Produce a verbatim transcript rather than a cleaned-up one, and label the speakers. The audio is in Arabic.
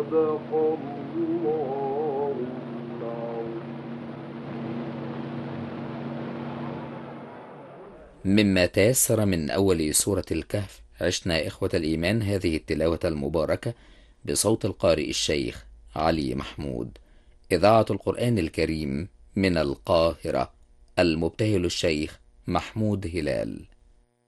Speaker 1: صدق الله العظيم.
Speaker 2: مما تيسر من أول سورة الكهف عشنا إخوة الإيمان هذه التلاوة المباركة بصوت القارئ الشيخ علي محمود. إذاعة القرآن الكريم من القاهرة، المبتهل الشيخ محمود هلال.